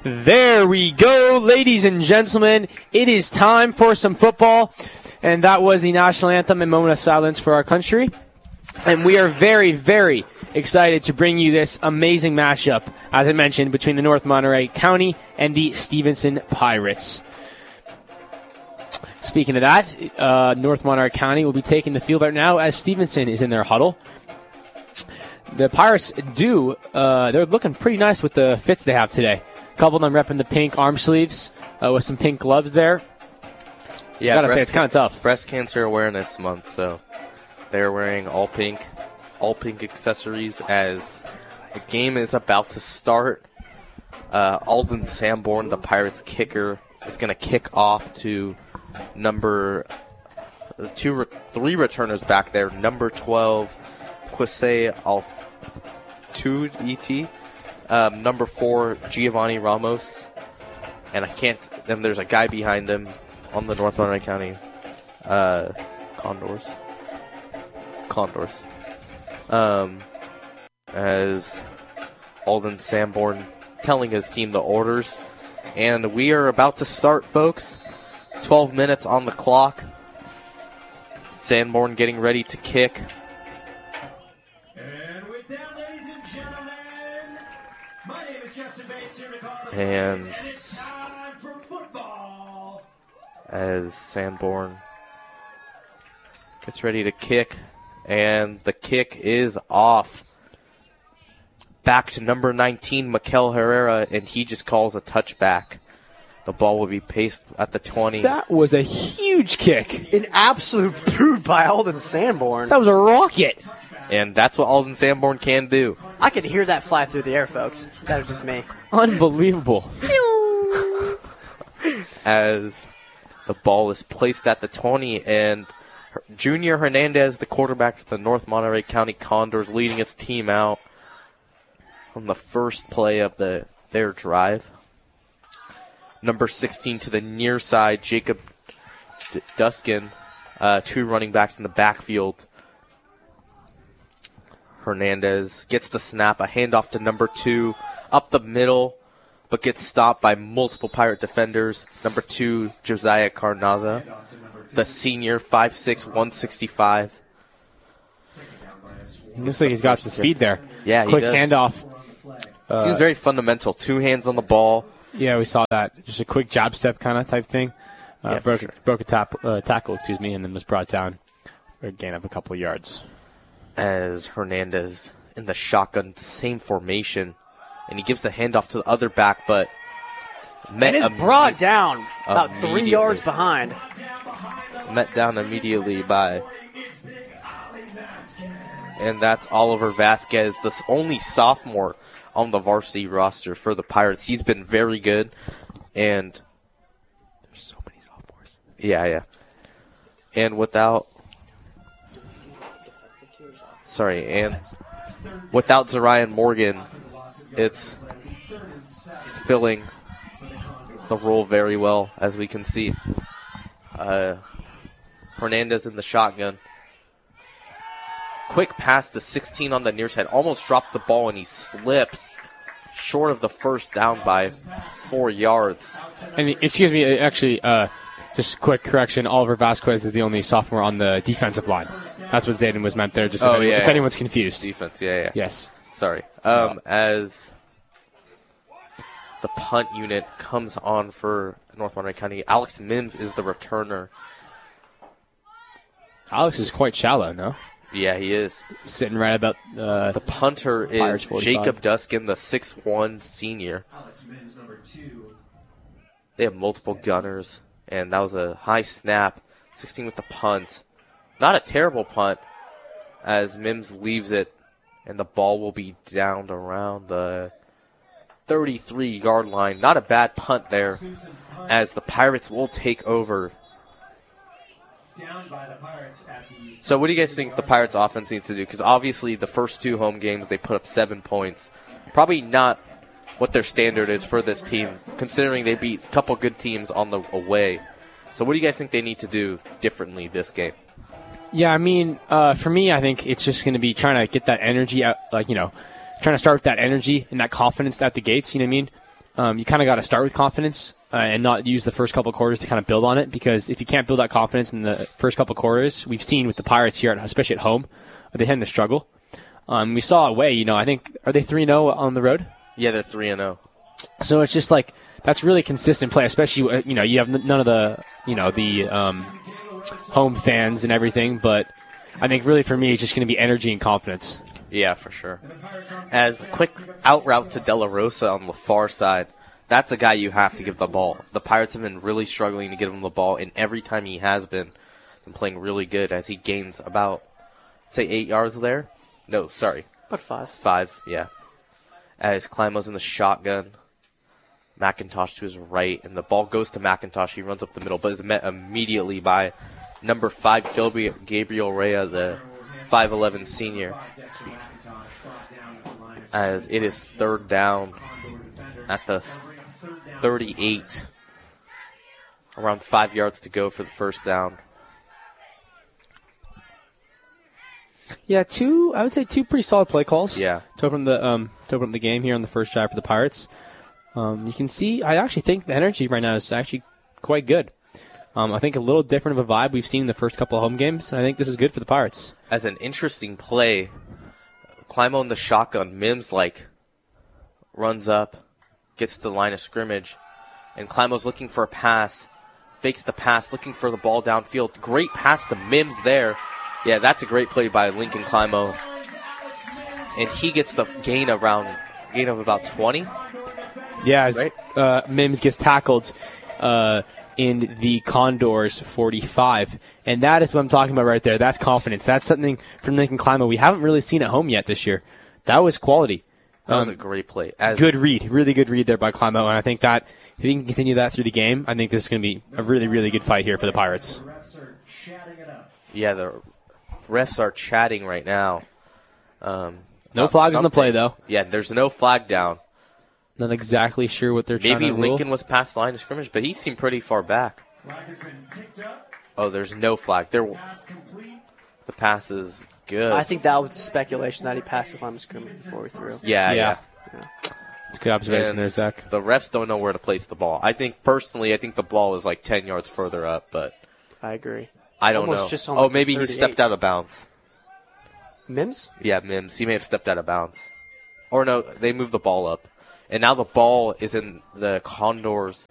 There we go, ladies and gentlemen. It is time for some football. And that was the national anthem and moment of silence for our country. And we are very, very excited to bring you this amazing matchup, as I mentioned, between the North Monterey County and the Stevenson Pirates. Speaking of that, North Monterey County will be taking the field right now as Stevenson is in their huddle. The Pirates they're looking pretty nice with the fits they have today. A couple of them repping the pink arm sleeves with some pink gloves there. Yeah, gotta say, it's kind of tough. Breast Cancer Awareness Month, so they're wearing all pink accessories as the game is about to start. Alden Sanborn, the Pirates kicker, is going to kick off to three returners back there. Number 12, Quisay Altuve, number 4, Giovanni Ramos, and there's a guy behind him on the North Monterey County Condors. As Alden Sanborn telling his team the orders. And we are about to start, folks. 12 minutes on the clock. Sanborn getting ready to kick. And with that, ladies and gentlemen, my name is Justin Bates here to call the And it's time for football. As Sanborn gets ready to kick, and the kick is off. Back to number 19, Mikel Herrera, and he just calls a touchback. The ball will be paced at the 20. That was a huge kick. An absolute boot by Alden Sanborn. That was a rocket. And that's what Alden Sanborn can do. I could hear that fly through the air, folks. That was just me. Unbelievable. As the ball is placed at the 20, and Junior Hernandez, the quarterback for the North Monterey County Condors, leading his team out on the first play of their drive. Number 16 to the near side, Jacob Duskin, 2 running backs in the backfield. Hernandez gets the snap, a handoff to number 2, up the middle, but gets stopped by multiple Pirate defenders. Number 2, Josiah Carnaza, the senior, 5'6", 165. Looks like he's got some speed there. Yeah, he Quick does. handoff. Seems very fundamental. 2 hands on the ball. Yeah, we saw that. Just a quick jab step kind of type thing. Yeah, for sure. Broke a tackle, and then was brought down for a gain of a couple of yards. As Hernandez in the shotgun, the same formation, and he gives the handoff to the other back, but And is brought down about 3 yards behind. Met down immediately by, and that's Oliver Vasquez, the only sophomore on the varsity roster for the Pirates. He's been very good, and there's so many sophomores. Yeah. And without Zarian Morgan, he's filling the role very well, as we can see. Hernandez in the shotgun. Quick pass to 16 on the near side. Almost drops the ball, and he slips short of the first down by 4 yards. And excuse me, actually, just a quick correction. Oliver Vasquez is the only sophomore on the defensive line. That's what Zayden was meant there, just if anyone's confused. Defense, yeah. Yes. Sorry. As the punt unit comes on for North Monterey County, Alex Mims is the returner. Alex is quite shallow, no? Yeah, he is. Sitting right about the punter is Jacob Duskin, the 6'1" senior. Alex Mims, number 2. They have multiple gunners, and that was a high snap. 16 with the punt. Not a terrible punt, as Mims leaves it, and the ball will be downed around the 33-yard line. Not a bad punt there, as the Pirates will take over. Down by the Pirates at the So what do you guys think the Pirates offense needs to do? Because obviously the first 2 home games they put up 7 points. Probably not what their standard is for this team, considering they beat a couple good teams on the away. So what do you guys think they need to do differently this game? Yeah, I mean, for me, I think it's just going to be trying to get that energy out, trying to start with that energy and that confidence at the gates, you know what I mean? you kind of got to start with confidence and not use the first couple quarters to kind of build on it, because if you can't build that confidence in the first couple quarters, we've seen with the Pirates here, especially at home, they tend to struggle. We saw away, I think, are they 3-0 on the road? Yeah, they're 3-0. So it's just like, that's really consistent play, especially, you have none of the home fans and everything, but I think really for me, it's just going to be energy and confidence. Yeah, for sure. As a quick out route to De La Rosa on the far side, that's a guy you have to give the ball. The Pirates have been really struggling to get him the ball, and every time he has been playing really good as he gains about, say, 8 yards there. No, sorry. About 5. 5, yeah. As Climo's in the shotgun, McIntosh to his right, and the ball goes to McIntosh. He runs up the middle, but is met immediately by number 5, Gabriel Rea, the 5'11 senior. As it is third down at the 38. Around 5 yards to go for the first down. Yeah, I would say two pretty solid play calls. Yeah. To open the game here on the first drive for the Pirates. You can see, I actually think the energy right now is actually quite good. I think a little different of a vibe we've seen in the first couple of home games, and I think this is good for the Pirates. As an interesting play, Climo in the shotgun, Mims runs up, gets to the line of scrimmage, and Climo's looking for a pass, fakes the pass, looking for the ball downfield. Great pass to Mims there. Yeah, that's a great play by Lincoln Climo. And he gets the gain of about 20. Yeah, as right? Mims gets tackled in the Condors 45. And that is what I'm talking about right there. That's confidence. That's something from Lincoln Climo we haven't really seen at home yet this year. That was quality. That was a great play. Good read. Really good read there by Climo. And I think that if he can continue that through the game, I think this is going to be a really, really good fight here for the Pirates. Yeah, the refs are chatting right now. No flags on the play, though. Yeah, there's no flag down. Not exactly sure what they're trying to rule. Maybe Lincoln was past the line of scrimmage, but he seemed pretty far back. Oh, there's no flag. The pass is good. I think that was speculation that he passed the line of scrimmage before he threw. Yeah. It's a good observation there, Zach. The refs don't know where to place the ball. I think the ball is like 10 yards further up, but I agree. I don't Almost know. Just on maybe 38. he stepped out of bounds. Mims? Yeah, Mims. He may have stepped out of bounds. Or no, they moved the ball up. And now the ball is in the Condors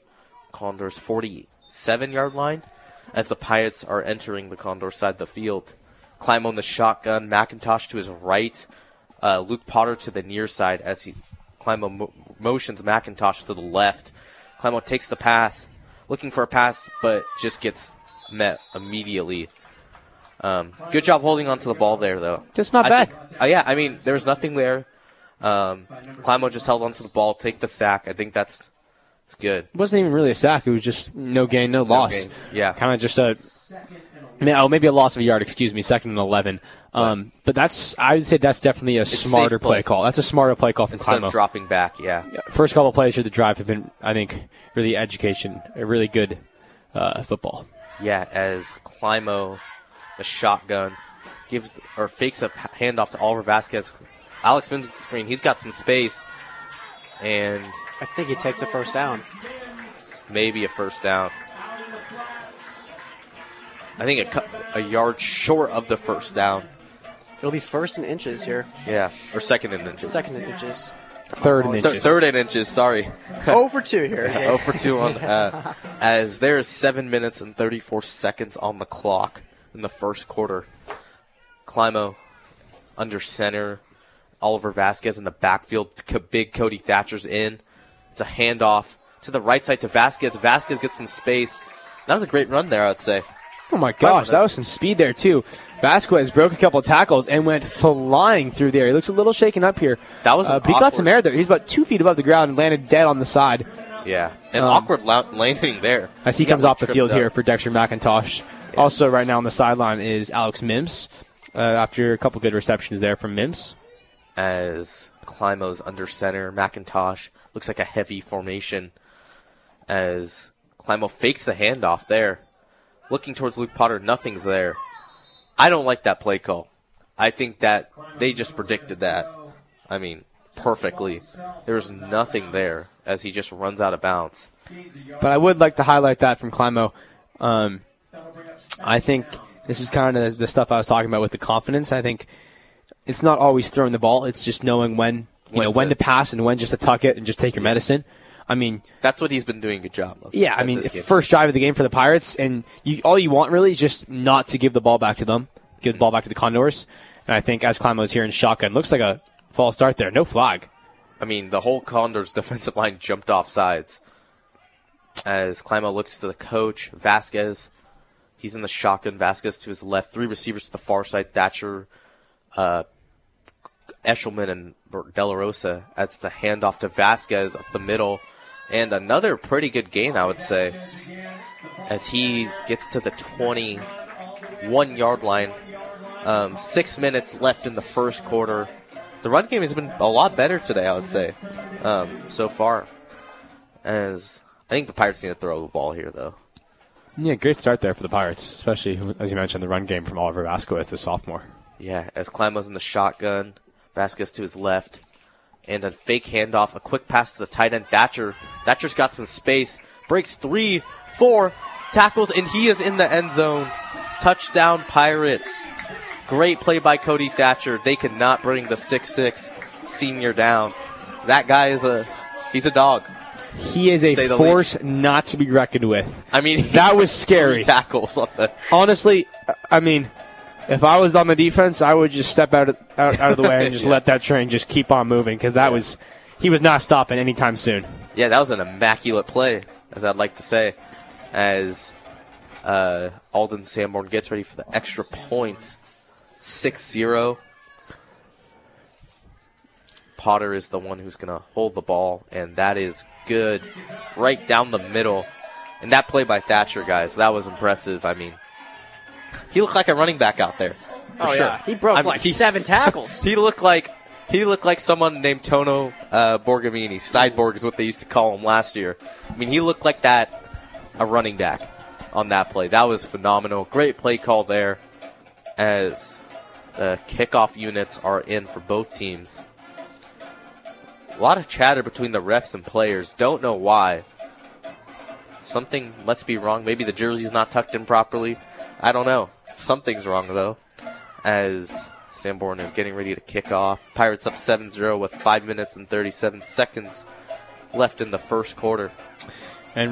47-yard line as the Pirates are entering the Condor side of the field. Climo on the shotgun, McIntosh to his right, Luke Potter to the near side as Climo motions McIntosh to the left. Climo takes the pass, looking for a pass, but just gets met immediately. Good job holding onto the ball there, though. Just not bad. There's nothing there. Climo just held onto the ball, take the sack. I think that's good. It wasn't even really a sack. It was just no gain, no loss. Yeah. Kind of just maybe a loss of a yard, 2nd and 11. But I would say that's definitely a smarter play call. That's a smarter play call from Instead Climo. of dropping back, yeah. First couple of plays for the drive have been, I think, really a really good football. Yeah, as Climo, the shotgun, fakes a handoff to Oliver Vasquez. Alex Mims with the screen. He's got some space. And I think he takes a first down. Maybe a first down. I think a yard short of the first down. It'll be first in inches here. Yeah, or second in inches. Second in inches. Third in inches. Third in inches, sorry. 0 for 2 here. 0 for 2 on as there is 7 minutes and 34 seconds on the clock in the first quarter. Climo under center. Oliver Vasquez in the backfield. Big Cody Thatcher's in. It's a handoff to the right side to Vasquez. Vasquez gets some space. That was a great run there, I'd say. Oh, my gosh. That was some speed there, too. Vasquez broke a couple of tackles and went flying through there. He looks a little shaken up here. That was he got some air there. He's about 2 feet above the ground and landed dead on the side. Yeah, an awkward landing there. As he comes off the field here for Dexter McIntosh. Yeah. Also, right now on the sideline is Alex Mims after a couple good receptions there from Mims. As Climo's under center, McIntosh looks like a heavy formation. As Climo fakes the handoff there. Looking towards Luke Potter, nothing's there. I don't like that play call. I think that they just predicted that. I mean, perfectly. There's nothing there as he just runs out of bounds. But I would like to highlight that from Climo. I think this is kind of the stuff I was talking about with the confidence. I think it's not always throwing the ball. It's just knowing when to pass and when just to tuck it and just take your medicine. I mean, that's what he's been doing a good job of. Yeah, I mean, first drive of the game for the Pirates, and all you want really is just not to give the ball back to them, give the ball back to the Condors. And I think as Climo's here in shotgun, looks like a false start there. No flag. I mean, the whole Condors defensive line jumped off sides. As Climo looks to the coach, Vasquez. He's in the shotgun. Vasquez to his left. 3 receivers to the far side. Thatcher, Eshelman, and De La Rosa. As it's a handoff to Vasquez up the middle. And another pretty good gain, I would say, as he gets to the 21-yard line. 6 minutes left in the first quarter. The run game has been a lot better today, I would say, so far. As I think the Pirates need to throw the ball here, though. Yeah, great start there for the Pirates, especially, as you mentioned, the run game from Oliver Vasquez, the sophomore. Yeah, as Climo's in the shotgun, Vasquez to his left, and a fake handoff, a quick pass to the tight end, Thatcher. Thatcher's got some space, breaks 3, 4 tackles, and he is in the end zone. Touchdown, Pirates. Great play by Cody Thatcher. They cannot bring the 6'6" senior down. That guy he's a dog. He is a force not to be reckoned with. I mean, that was scary. Tackles on the. Honestly, I mean, if I was on the defense, I would just step out of the way and just let that train just keep on moving because he was not stopping anytime soon. Yeah, that was an immaculate play, as I'd like to say, as Alden Sanborn gets ready for the extra point. 6-0. Potter is the one who's going to hold the ball, and that is good right down the middle. And that play by Thatcher, guys, that was impressive. I mean, he looked like a running back out there. For sure. Yeah. He broke 7 tackles. He looked like someone named Tono Borgamini. Cyborg is what they used to call him last year. I mean, he looked like a running back on that play. That was phenomenal. Great play call there as the kickoff units are in for both teams. A lot of chatter between the refs and players. Don't know why. Something must be wrong. Maybe the jersey's not tucked in properly. I don't know. Something's wrong, though, as Sanborn is getting ready to kick off. Pirates up 7-0 with 5 minutes and 37 seconds left in the first quarter.